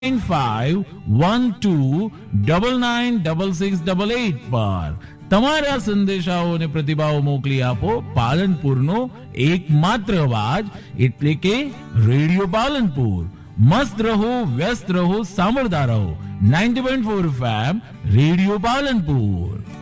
9512996688 પર તમારા સંદેશાઓ અને પ્રતિભાવો મોકલી આપો. પાલનપુરનો એકમાત્ર અવાજ એટલે કે રેડિયો પાલનપુર. મસ્ત રહો, વ્યસ્ત રહો, સાંભળતા રહો 90.4 FM રેડિયો પાલનપુર.